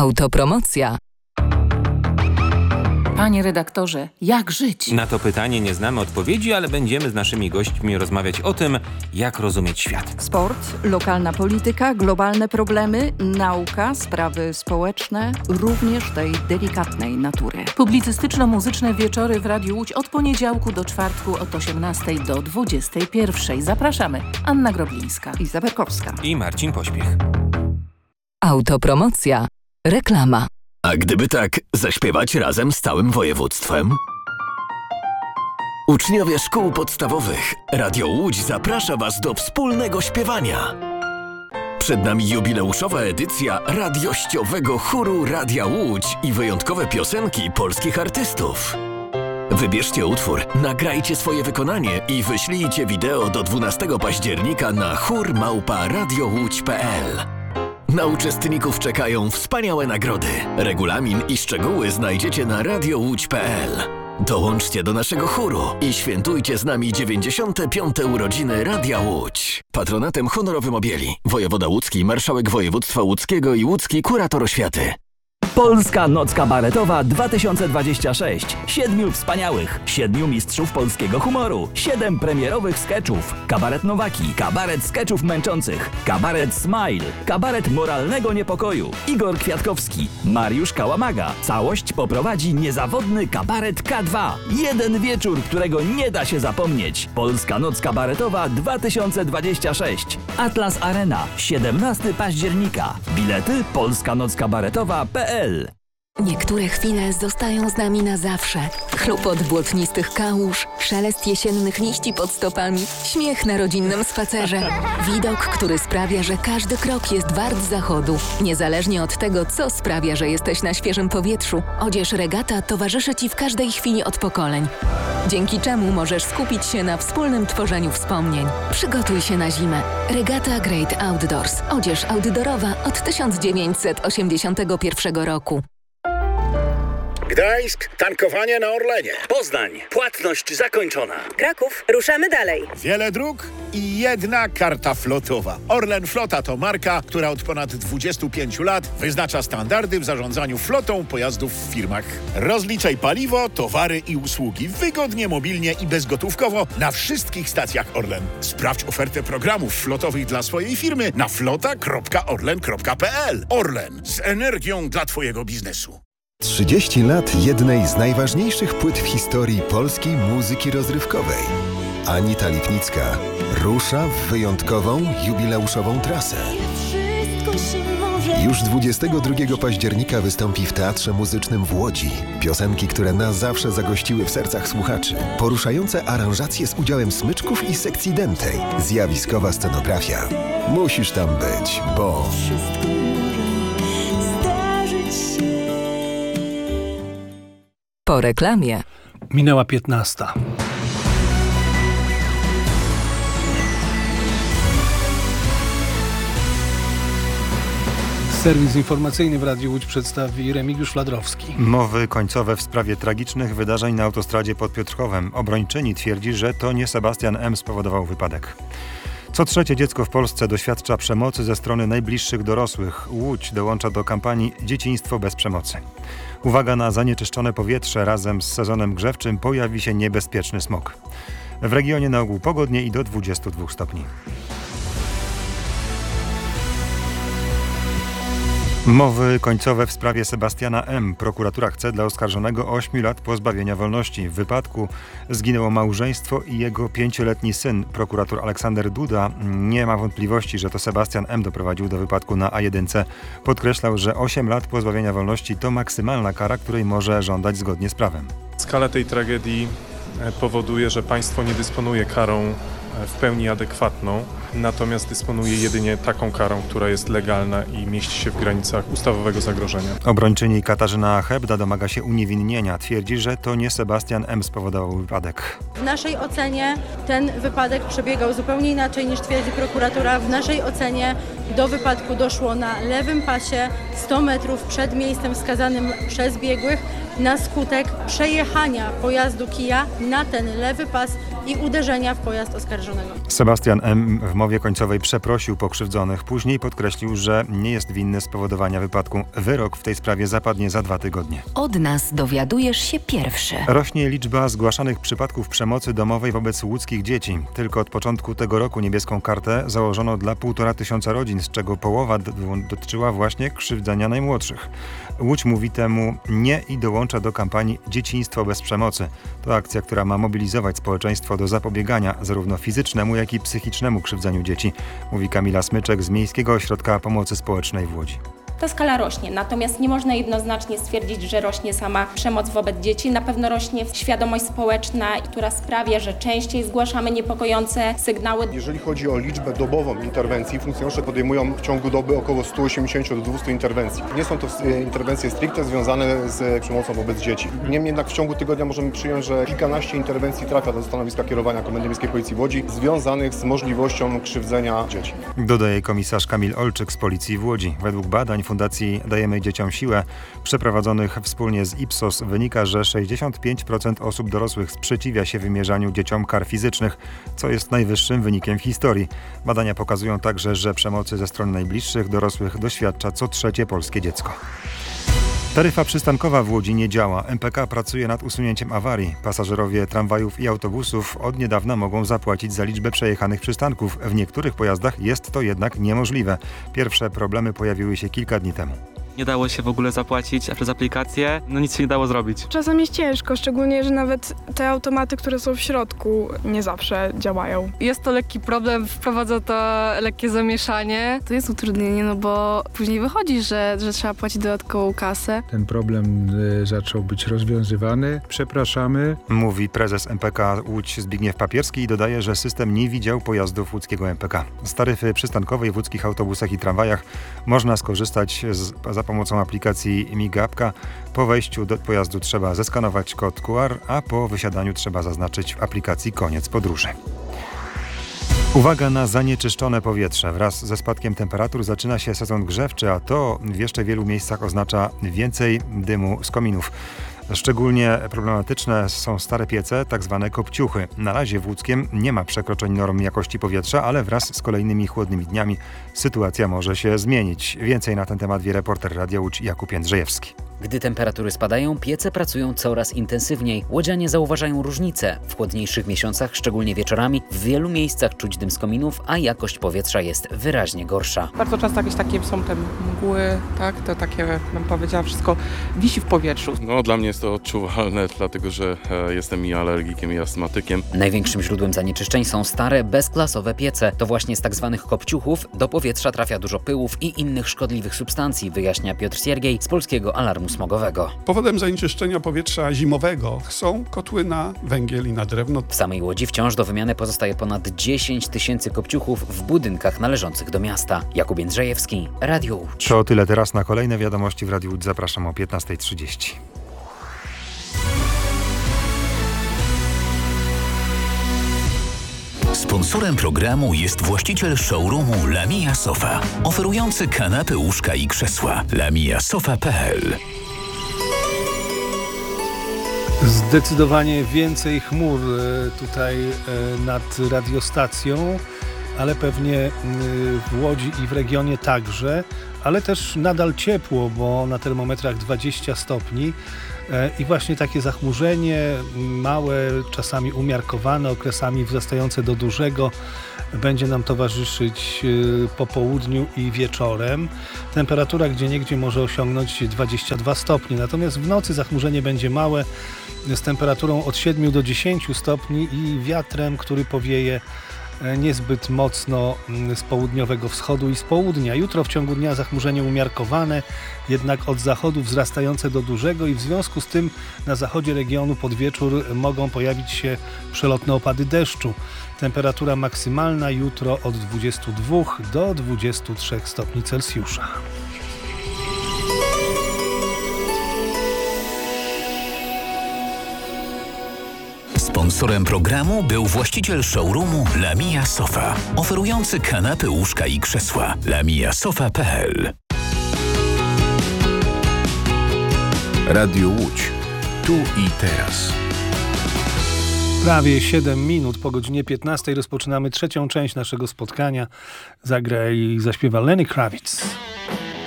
Autopromocja. Panie redaktorze, jak żyć? Na to pytanie nie znamy odpowiedzi, ale będziemy z naszymi gośćmi rozmawiać o tym, jak rozumieć świat. Sport, lokalna polityka, globalne problemy, nauka, sprawy społeczne, również tej delikatnej natury. Publicystyczno-muzyczne wieczory w Radiu Łódź od poniedziałku do czwartku od 18 do 21. Zapraszamy. Anna Groblińska, Iza Berkowska i Marcin Pośpiech. Autopromocja. Reklama. A gdyby tak zaśpiewać razem z całym województwem? Uczniowie szkół podstawowych, Radio Łódź zaprasza Was do wspólnego śpiewania. Przed nami jubileuszowa edycja radiościowego chóru Radia Łódź i wyjątkowe piosenki polskich artystów. Wybierzcie utwór, nagrajcie swoje wykonanie i wyślijcie wideo do 12 października na chór@radiołódź.pl. Na uczestników czekają wspaniałe nagrody. Regulamin i szczegóły znajdziecie na radiołódź.pl. Dołączcie do naszego chóru i świętujcie z nami 95. urodziny Radia Łódź. Patronatem honorowym objęli wojewoda łódzki, marszałek województwa łódzkiego i łódzki kurator oświaty. Polska Noc Kabaretowa 2026. 7 wspaniałych, 7 mistrzów polskiego humoru, 7 premierowych skeczów. Kabaret Nowaki, kabaret skeczów męczących, kabaret Smile, kabaret moralnego niepokoju. Igor Kwiatkowski, Mariusz Kałamaga. Całość poprowadzi niezawodny kabaret K2. Jeden wieczór, którego nie da się zapomnieć. Polska Noc Kabaretowa 2026. Atlas Arena, 17 października. Bilety polskanockabaretowa.pl. Niektóre chwile zostają z nami na zawsze. Chlupot błotnistych kałuż, szelest jesiennych liści pod stopami, śmiech na rodzinnym spacerze. Widok, który sprawia, że każdy krok jest wart zachodu. Niezależnie od tego, co sprawia, że jesteś na świeżym powietrzu, odzież Regata towarzyszy Ci w każdej chwili od pokoleń. Dzięki czemu możesz skupić się na wspólnym tworzeniu wspomnień. Przygotuj się na zimę. Regata Great Outdoors. Odzież outdoorowa od 1981 roku. Gdańsk, tankowanie na Orlenie. Poznań, płatność zakończona. Kraków, ruszamy dalej. Wiele dróg i jedna karta flotowa. Orlen Flota to marka, która od ponad 25 lat wyznacza standardy w zarządzaniu flotą pojazdów w firmach. Rozliczaj paliwo, towary i usługi wygodnie, mobilnie i bezgotówkowo na wszystkich stacjach Orlen. Sprawdź ofertę programów flotowych dla swojej firmy na flota.orlen.pl. Orlen, z energią dla Twojego biznesu. 30 lat jednej z najważniejszych płyt w historii polskiej muzyki rozrywkowej. Anita Lipnicka rusza w wyjątkową, jubileuszową trasę. Już 22 października wystąpi w Teatrze Muzycznym w Łodzi. Piosenki, które na zawsze zagościły w sercach słuchaczy. Poruszające aranżacje z udziałem smyczków i sekcji dętej. Zjawiskowa scenografia. Musisz tam być, bo... Po reklamie. Minęła 15. Serwis informacyjny w Radiu Łódź przedstawi Remigiusz Fladrowski. Mowy końcowe w sprawie tragicznych wydarzeń na autostradzie pod Piotrkowem. Obrończyni twierdzi, że to nie Sebastian M. spowodował wypadek. Co trzecie dziecko w Polsce doświadcza przemocy ze strony najbliższych dorosłych. Łódź dołącza do kampanii Dzieciństwo bez przemocy. Uwaga na zanieczyszczone powietrze. Razem z sezonem grzewczym pojawi się niebezpieczny smog. W regionie na ogół pogodnie i do 22 stopni. Mowy końcowe w sprawie Sebastiana M. Prokuratura chce dla oskarżonego 8 lat pozbawienia wolności. W wypadku zginęło małżeństwo i jego 5-letni syn. Prokurator Aleksander Duda nie ma wątpliwości, że to Sebastian M. doprowadził do wypadku na A1. Podkreślał, że 8 lat pozbawienia wolności to maksymalna kara, której może żądać zgodnie z prawem. Skala tej tragedii powoduje, że państwo nie dysponuje karą w pełni adekwatną, natomiast dysponuje jedynie taką karą, która jest legalna i mieści się w granicach ustawowego zagrożenia. Obrończyni Katarzyna Hebda domaga się uniewinnienia. Twierdzi, że to nie Sebastian M. spowodował wypadek. W naszej ocenie ten wypadek przebiegał zupełnie inaczej niż twierdzi prokuratura. W naszej ocenie do wypadku doszło na lewym pasie 100 metrów przed miejscem wskazanym przez biegłych na skutek przejechania pojazdu kija na ten lewy pas i uderzenia w pojazd oskarżonego. Sebastian M. w mowie końcowej przeprosił pokrzywdzonych. Później podkreślił, że nie jest winny spowodowania wypadku. Wyrok w tej sprawie zapadnie za 2 tygodnie. Od nas dowiadujesz się pierwszy. Rośnie liczba zgłaszanych przypadków przemocy domowej wobec łódzkich dzieci. Tylko od początku tego roku niebieską kartę założono dla 1500 rodzin, z czego połowa dotyczyła właśnie krzywdzenia najmłodszych. Łódź mówi temu nie i dołącza do kampanii Dzieciństwo bez przemocy. To akcja, która ma mobilizować społeczeństwo do zapobiegania zarówno fizycznemu, jak i psychicznemu krzywdzeniu dzieci, mówi Kamila Smyczek z Miejskiego Ośrodka Pomocy Społecznej w Łodzi. Ta skala rośnie, natomiast nie można jednoznacznie stwierdzić, że rośnie sama przemoc wobec dzieci. Na pewno rośnie świadomość społeczna, która sprawia, że częściej zgłaszamy niepokojące sygnały. Jeżeli chodzi o liczbę dobową interwencji, funkcjonariusze podejmują w ciągu doby około 180 do 200 interwencji. Nie są to interwencje stricte związane z przemocą wobec dzieci. Niemniej jednak w ciągu tygodnia możemy przyjąć, że kilkanaście interwencji trafia do stanowiska kierowania Komendy Miejskiej Policji w Łodzi związanych z możliwością krzywdzenia dzieci. Dodaje komisarz Kamil Olczyk z Policji w Łodzi. Według badań Fundacji Dajemy Dzieciom Siłę, przeprowadzonych wspólnie z Ipsos, wynika, że 65% osób dorosłych sprzeciwia się wymierzaniu dzieciom kar fizycznych, co jest najwyższym wynikiem w historii. Badania pokazują także, że przemocy ze strony najbliższych dorosłych doświadcza co 3. polskie dziecko. Taryfa przystankowa w Łodzi nie działa. MPK pracuje nad usunięciem awarii. Pasażerowie tramwajów i autobusów od niedawna mogą zapłacić za liczbę przejechanych przystanków. W niektórych pojazdach jest to jednak niemożliwe. Pierwsze problemy pojawiły się kilka dni temu. Nie dało się w ogóle zapłacić przez aplikację, nic się nie dało zrobić. Czasem jest ciężko, szczególnie, że nawet te automaty, które są w środku, nie zawsze działają. Jest to lekki problem, wprowadza to lekkie zamieszanie. To jest utrudnienie, no bo później wychodzi, że trzeba płacić dodatkową kasę. Ten problem zaczął być rozwiązywany. Przepraszamy. Mówi prezes MPK Łódź Zbigniew Papierski i dodaje, że system nie widział pojazdów łódzkiego MPK. Z taryfy przystankowej w łódzkich autobusach i tramwajach można skorzystać za pomocą aplikacji Migapka. Po wejściu do pojazdu trzeba zeskanować kod QR, a po wysiadaniu trzeba zaznaczyć w aplikacji koniec podróży. Uwaga na zanieczyszczone powietrze. Wraz ze spadkiem temperatur zaczyna się sezon grzewczy, a to w jeszcze wielu miejscach oznacza więcej dymu z kominów. Szczególnie problematyczne są stare piece, tak zwane kopciuchy. Na razie w Łódzkiem nie ma przekroczeń norm jakości powietrza, ale wraz z kolejnymi chłodnymi dniami sytuacja może się zmienić. Więcej na ten temat wie reporter Radia Łódź Jakub Jędrzejewski. Gdy temperatury spadają, piece pracują coraz intensywniej. Łodzianie zauważają różnice. W chłodniejszych miesiącach, szczególnie wieczorami, w wielu miejscach czuć dym z kominów, a jakość powietrza jest wyraźnie gorsza. Bardzo często jakieś takie są te mgły, tak? To takie, bym powiedziała, wszystko wisi w powietrzu. No, dla mnie jest to odczuwalne, dlatego że jestem i alergikiem, i astmatykiem. Największym źródłem zanieczyszczeń są stare, bezklasowe piece. To właśnie z tak zwanych kopciuchów do powietrza trafia dużo pyłów i innych szkodliwych substancji, wyjaśnia Piotr Siergiej z Polskiego Alarmu Smogowego. Powodem zanieczyszczenia powietrza zimowego są kotły na węgiel i na drewno. W samej Łodzi wciąż do wymiany pozostaje ponad 10 000 kopciuchów w budynkach należących do miasta. Jakub Jędrzejewski, Radio Łódź. To tyle teraz. Na kolejne wiadomości w Radiu Łódź zapraszam o 15:30. Sponsorem programu jest właściciel showroomu Lamia Sofa, oferujący kanapy, łóżka i krzesła. lamiasofa.pl. Zdecydowanie więcej chmur tutaj nad radiostacją, ale pewnie w Łodzi i w regionie także, ale też nadal ciepło, bo na termometrach 20 stopni. I właśnie takie zachmurzenie, małe, czasami umiarkowane, okresami wzrastające do dużego, będzie nam towarzyszyć po południu i wieczorem. Temperatura gdzieniegdzie może osiągnąć 22 stopnie, natomiast w nocy zachmurzenie będzie małe, z temperaturą od 7 do 10 stopni i wiatrem, który powieje niezbyt mocno z południowego wschodu i z południa. Jutro w ciągu dnia zachmurzenie umiarkowane, jednak od zachodu wzrastające do dużego i w związku z tym na zachodzie regionu pod wieczór mogą pojawić się przelotne opady deszczu. Temperatura maksymalna jutro od 22 do 23 stopni Celsjusza. Sponsorem programu był właściciel showroomu Lamia Sofa, oferujący kanapy, łóżka i krzesła. lamiasofa.pl. Radio Łódź. Tu i teraz. Prawie 7 minut po godzinie 15 rozpoczynamy trzecią część naszego spotkania. Zagra i zaśpiewa Lenny Kravitz.